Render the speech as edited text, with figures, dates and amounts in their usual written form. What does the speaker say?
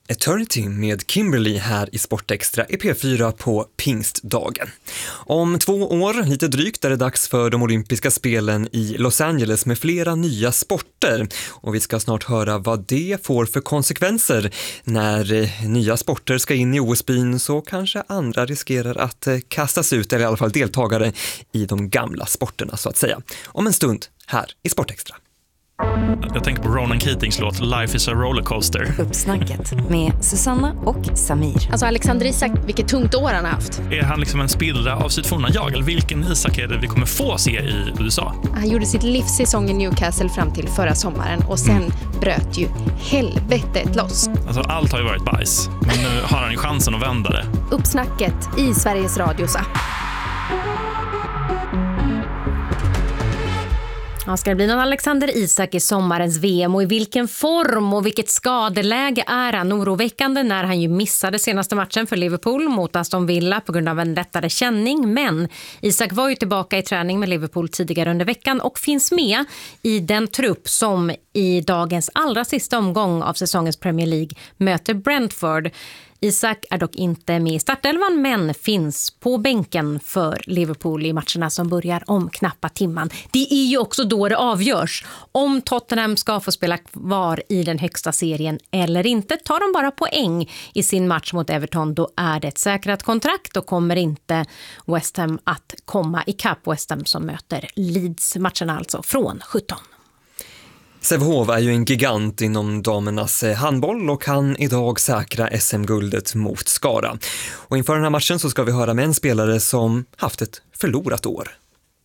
Eternity med Kimberly här i Sportextra i P4 på pingstdagen. Om 2 år, lite drygt, är det dags för de olympiska spelen i Los Angeles med flera nya sporter. Och vi ska snart höra vad det får för konsekvenser. När nya sporter ska in i OS-byn så kanske andra riskerar att kastas ut, eller i alla fall deltagare i de gamla sporterna så att säga. Om en stund här i Sportextra. Jag tänker på Ronan Keatings låt Life is a rollercoaster. Uppsnacket med Susanna och Samir. Alltså Alexander Isak, vilket tungt år han har haft. Är han liksom en spillra av sitt forna jag? Eller vilken Isak är det vi kommer få se i USA? Han gjorde sitt livssäsong i Newcastle fram till förra sommaren. Och sen bröt ju helvetet loss. Alltså allt har ju varit bajs. Men nu har han ju chansen att vända det. Uppsnacket i Sveriges Radios app. Ja, ska det bli någon Alexander Isak i sommarens VM och i vilken form och vilket skadeläge är han? Oroväckande när han ju missade senaste matchen för Liverpool mot Aston Villa på grund av en lättare känning. Men Isak var ju tillbaka i träning med Liverpool tidigare under veckan och finns med i den trupp som i dagens allra sista omgång av säsongens Premier League möter Brentford. Isak är dock inte med i startelvan men finns på bänken för Liverpool i matcherna som börjar om knappa timman. Det är ju också då det avgörs om Tottenham ska få spela kvar i den högsta serien eller inte. Tar de bara poäng i sin match mot Everton, då är det ett säkrat kontrakt och kommer inte West Ham att komma i kapp West Ham som möter Leeds, matcherna alltså från 17. Sävehof är ju en gigant inom damernas handboll och kan idag säkra SM-guldet mot Skara. Och inför den här matchen så ska vi höra med en spelare som haft ett förlorat år.